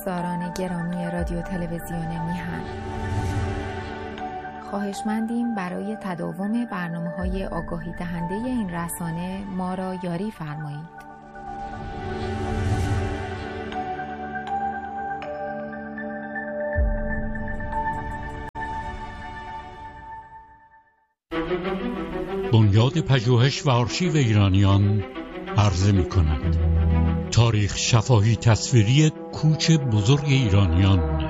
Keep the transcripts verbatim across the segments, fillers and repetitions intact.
دوستداران گرامی رادیو تلویزیون میهن، خواهشمندیم برای تداوم برنامه‌های آگاهی دهنده این رسانه ما را یاری فرمایید. بنیاد پژوهش و آرشیو ایرانیان عرضه می‌کند تاریخ شفاهی تصویری کوچ بزرگ ایرانیان.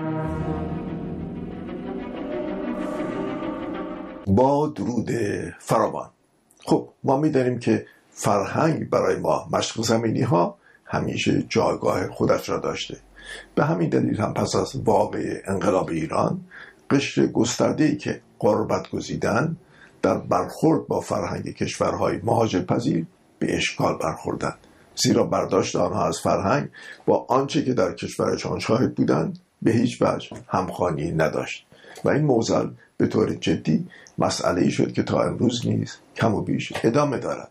با درود فراوان. خب ما می‌دانیم که فرهنگ برای ما مشرق زمینی ها همیشه جایگاه خودش را داشته. به همین دلیل هم پس از واقع انقلاب ایران قشر گسترده‌ای که غربت گزیدن در برخورد با فرهنگ کشورهای مهاجرپذیر به اشکال برخوردند، زیرا برداشت آنها از فرهنگ با آنچه که در کشورشان شاهد بودند به هیچ وجه همخوانی نداشت و این موزل به طور جدی مسئله‌ای شد که تا امروز نیز کم و بیش ادامه دارد.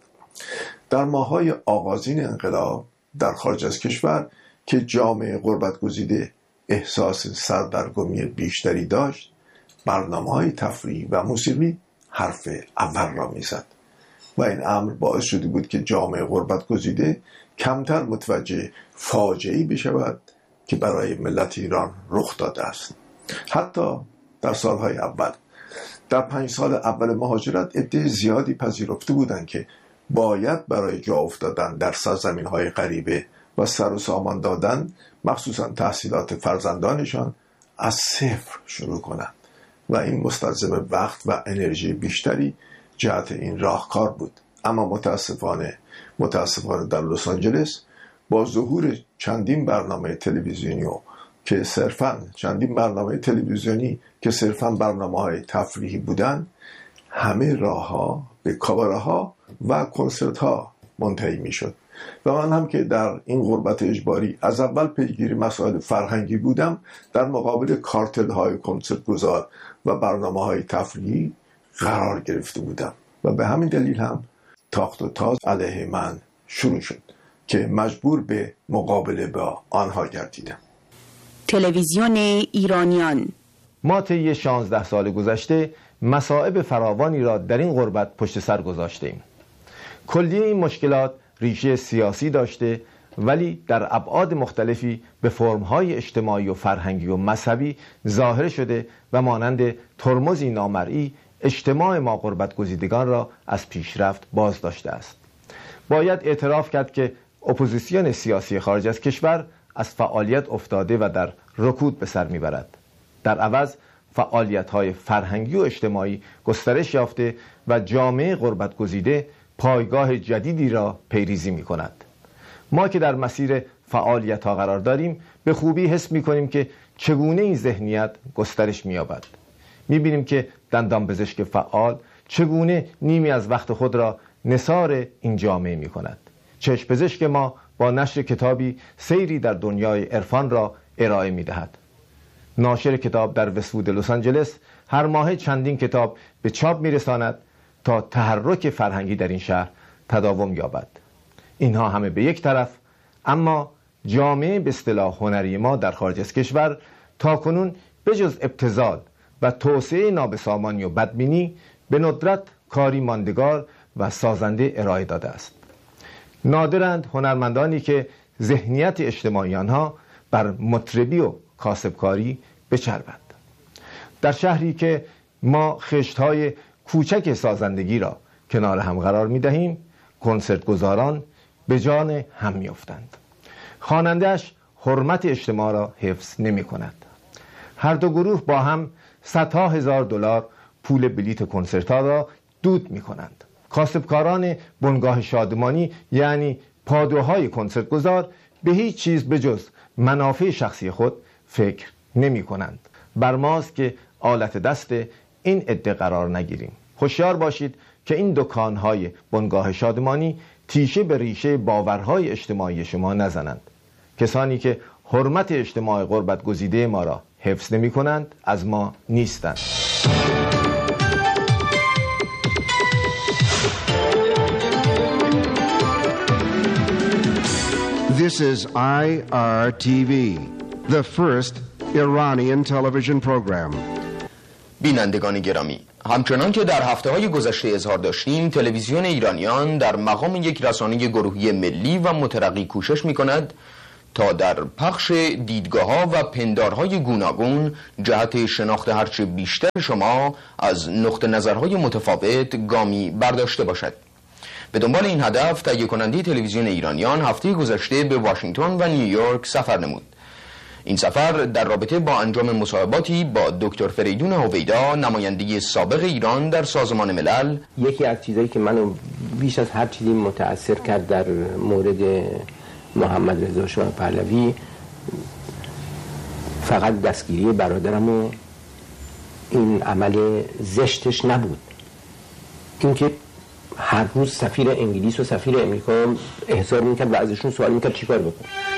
در ماه‌های آغازین انقلاب در خارج از کشور که جامعه غربت گزیده احساس سردرگمی بیشتری داشت، برنامه‌های تفریحی و موسیقی حرف اول را میزد و این امر باعث شده بود که جامعه غربت گزیده کمتر متوجه فاجعه‌ای بشود که برای ملت ایران رخ داده است. حتی در سالهای اول، در پنج سال اول مهاجرت، عده زیادی پذیرفته بودند که باید برای جا افتادن در سرزمین‌های غریبه و سر و سامان دادن، مخصوصا تحصیلات فرزندانشان، از صفر شروع کنند و این مستلزم وقت و انرژی بیشتری جهت این راهکار بود. اما متاسفانه متاسفانه در لس آنجلس با ظهور چندین برنامه تلویزیونی و که صرفاً چندین برنامه تلویزیونی که صرفاً برنامه‌های تفریحی بودند، همه راه‌ها به کاباره‌ها و کنسرت‌ها منتهی می‌شد و من هم که در این غربت اجباری از اول پیگیر مسائل فرهنگی بودم، در مقابل کارتل‌های کنسرت‌گزار و برنامه‌های تفریحی قرار گرفته بودم و به همین دلیل هم تاخت و تاز علیه من شروع شد که مجبور به مقابله با آنها گردیدم. تلویزیون ایرانیان. ما طی شانزده سال گذشته مصائب فراوانی را در این غربت پشت سر گذاشتیم. کلیه این مشکلات ریشه سیاسی داشته ولی در ابعاد مختلفی به فرم‌های اجتماعی و فرهنگی و مذهبی ظاهر شده و مانند ترمزی نامرئی اجتماع ما غربت گزیدگان را از پیشرفت باز داشته است. باید اعتراف کرد که اپوزیسیون سیاسی خارج از کشور از فعالیت افتاده و در رکود به سر میبرد. در عوض فعالیت‌های فرهنگی و اجتماعی گسترش یافته و جامعه غربت گزیده پایگاه جدیدی را پیریزی می کند. ما که در مسیر فعالیت ها قرار داریم به خوبی حس می کنیم که چگونه این ذهنیت گسترش می یابد. می بینیم که دندان پزشک فعال چگونه نیمی از وقت خود را نثار این جامعه می کند. چشم پزشک ما با نشر کتابی سیری در دنیای عرفان را ارائه می دهد. ناشر کتاب در وست‌وود لس آنجلس هر ماه چندین کتاب به چاپ می رساند تا تحرک فرهنگی در این شهر تداوم یابد. اینها همه به یک طرف، اما جامعه به اصطلاح هنری ما در خارج از کشور تاکنون بجز ابتذال و توسعه نابسامانی و بدبینی به ندرت کاری ماندگار و سازنده ارائه داده است. نادرند هنرمندانی که ذهنیت اجتماعی آنها بر مطربی و کاسبکاری بچربد. در شهری که ما خشت‌های کوچک سازندگی را کنار هم قرار می دهیم، کنسرت گزاران به جان هم می افتند. خواننده‌اش حرمت اجتماع را حفظ نمی کند. هر دو گروه با هم صدها هزار دلار پول بلیت کنسرت ها را دود می کنند. کاسبکاران بنگاه شادمانی یعنی پادوهای کنسرت گزار به هیچ چیز به جز منافع شخصی خود فکر نمی کنند. بر ماست که آلت دست این عده قرار نگیریم. هوشیار باشید که این دکانهای بنگاه شادمانی تیشه به ریشه باورهای اجتماعی شما نزنند. کسانی که حرمت اجتماع غربت گزیده ما را حفظ نمی کنند از ما نیستند. This is I R T V, the first Iranian television program. بینندگان گرامی، همچنان که در هفته‌های گذشته اظهار داشتیم، تلویزیون ایرانیان در مقام یک رسانه گروهی ملی و مترقی کوشش می‌کند تا در پخش دیدگاه‌ها و پندارهای گوناگون جهت شناخت هرچه بیشتر شما از نقطه نظرهای متفاوت گامی برداشته باشد. به دنبال این هدف تهیه کننده تلویزیون ایرانیان هفته گذشته به واشنگتن و نیویورک سفر نمود. این سفر در رابطه با انجام مصاحباتی با دکتر فریدون هویدا، نماینده سابق ایران در سازمان ملل. یکی از چیزایی که منو بیش از هر چیزی متأثر کرد در مورد محمد رضا شاه پهلوی فقط دستگیری برادرم و این عمل زشتش نبود، اینکه هر روز سفیر انگلیس و سفیر امریکا احضار میکرد و ازشون سوال میکرد چیکار بکن.